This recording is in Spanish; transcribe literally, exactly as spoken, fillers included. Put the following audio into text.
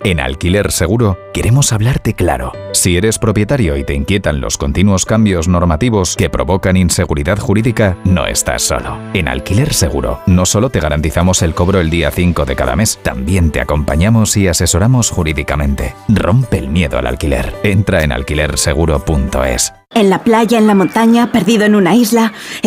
En Alquiler Seguro queremos hablarte claro. Si eres propietario y te inquietan los continuos cambios normativos que provocan inseguridad jurídica, no estás solo. En Alquiler Seguro no solo te garantizamos el cobro el día cinco de cada mes, también te acompañamos y asesoramos jurídicamente. Rompe el miedo al alquiler. Entra en alquiler seguro punto es. En la playa, en la montaña, perdido en una isla.